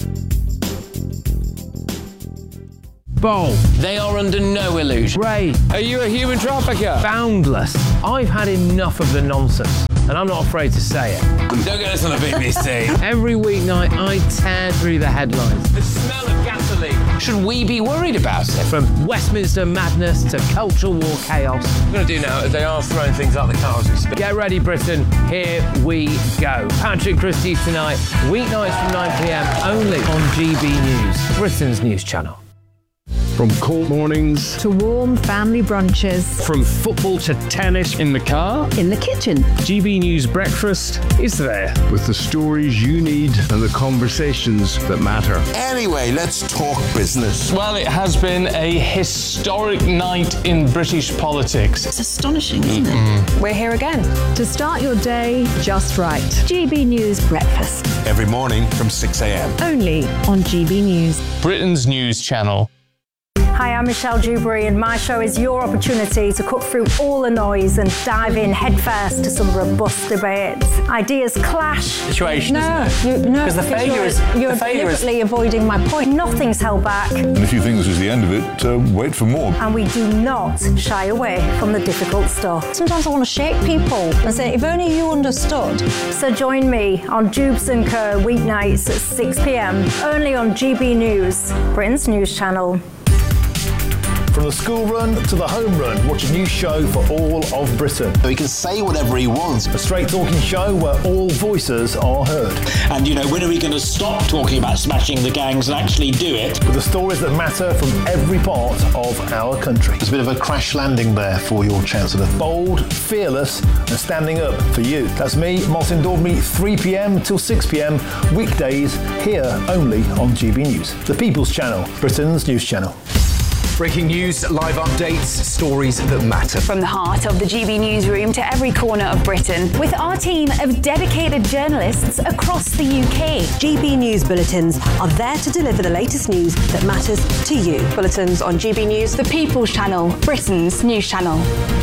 Bold. They are under no illusion. Ray. Are you a human trafficker? Boundless. I've had enough of the nonsense, and I'm not afraid to say it. Don't get us on the B B C. Every weeknight, I tear through the headlines. The smell of gasoline. Should we be worried about it? From Westminster madness to cultural war chaos. What we're going to do now is they are throwing things out the car as we speak. Get ready, Britain. Here we go. Patrick Christie tonight, weeknights from nine p m, only on G B News, Britain's news channel. From cold mornings to warm family brunches, from football to tennis in the car, in the kitchen. G B News Breakfast is there with the stories you need and the conversations that matter. Anyway, let's talk business. Well, it has been a historic night in British politics. It's astonishing, isn't mm-hmm. it? We're here again to start your day just right. G B News Breakfast. Every morning from six a m. Only on G B News, Britain's news channel. Hi, I'm Michelle Dewberry, and my show is your opportunity to cut through all the noise and dive in headfirst to some robust debates. Ideas clash. Situation, no, isn't it? You, no, because the failure you're, is you're the failure deliberately is... avoiding my point. Nothing's held back. And if you think this is the end of it, uh, wait for more. And we do not shy away from the difficult stuff. Sometimes I want to shake people and say, if only you understood. So join me on Jubes and Co weeknights at six p m, only on G B News, Britain's news channel. From the school run to the home run, watch a new show for all of Britain. He can say whatever he wants. A straight talking show where all voices are heard. And, you know, when are we going to stop talking about smashing the gangs and actually do it? With the stories that matter from every part of our country. There's a bit of a crash landing there for your Chancellor. Bold, fearless and standing up for you. That's me, Martin Daubney, three p m till six p m, weekdays, here only on G B News. The People's Channel, Britain's news channel. Breaking news, live updates, stories that matter. From the heart of the G B newsroom to every corner of Britain, with our team of dedicated journalists across the U K. G B News bulletins are there to deliver the latest news that matters to you. Bulletins on G B News, the People's Channel, Britain's news channel.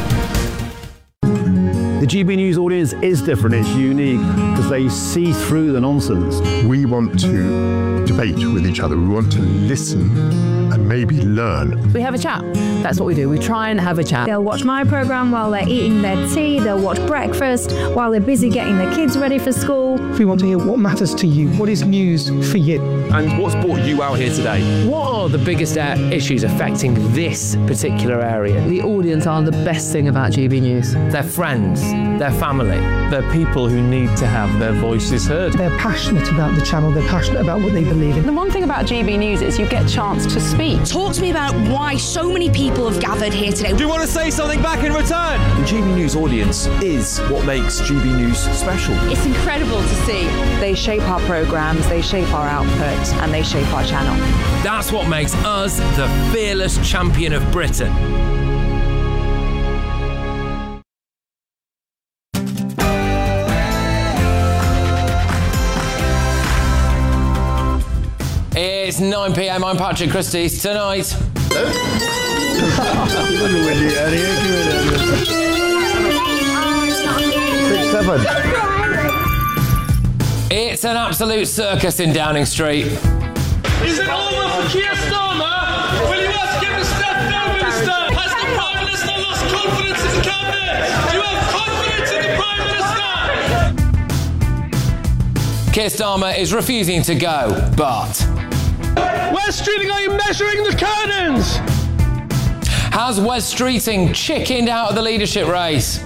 The G B News audience is different, it's unique, because they see through the nonsense. We want to debate with each other, we want to listen and maybe learn. We have a chat. That's what we do. We try and have a chat. They'll watch my programme while they're eating their tea, they'll watch breakfast while they're busy getting their kids ready for school. We want to hear what matters to you, what is news for you. And what's brought you out here today? What are the biggest uh, issues affecting this particular area? The audience are the best thing about G B News. Their friends, their family. They're people who need to have their voices heard. They're passionate about the channel, they're passionate about what they believe in. The one thing about G B News is you get a chance to speak. Talk to me about why so many people have gathered here today. Do you want to say something back in return? The G B News audience is what makes G B News special. It's incredible to see. They shape our programmes, they shape our output, and they shape our channel. That's what makes us the fearless champion of Britain. It's nine p m, I'm Patrick Christie. Tonight... Six, seven. It's an absolute circus in Downing Street. Is it over for Keir Starmer? Will you ask him to step down, Minister? Has the Prime Minister lost confidence in the Cabinet? Do you have confidence in the Prime Minister? Keir Starmer is refusing to go, but... Wes Streeting, are you measuring the curtains? Has Wes Streeting chickened out of the leadership race?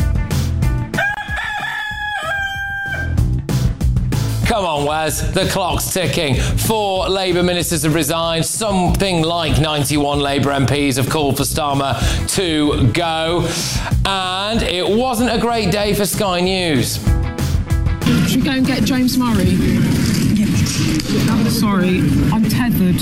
Come on, Wes, the clock's ticking. Four Labour ministers have resigned. Something like ninety-one Labour M Ps have called for Starmer to go. And it wasn't a great day for Sky News. Should we go and get James Murray? Yeah. Sorry, I'm tethered.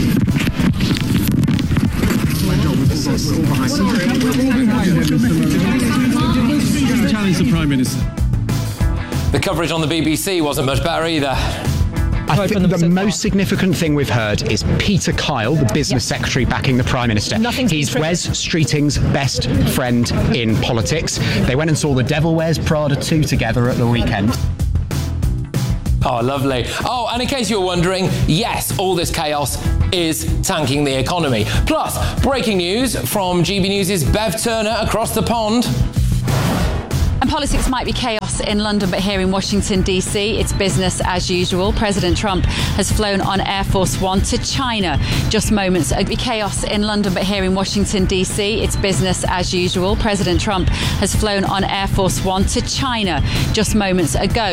Challenge the Prime Minister. The coverage on the B B C wasn't much better either. I think the most significant thing we've heard is Peter Kyle, the business yes. secretary backing the Prime Minister. Nothing's He's Wes Streeting's best friend in politics. They went and saw The Devil Wears Prada two together at the weekend. Oh, lovely. Oh, and in case you were wondering, yes, all this chaos is tanking the economy. Plus, breaking news from G B News' Bev Turner across the pond. And politics might be chaos in London, but here in Washington, D C, it's business as usual. President Trump has flown on Air Force One to China just moments ago. Chaos in London, but here in Washington, D C, it's business as usual. President Trump has flown on Air Force One to China just moments ago.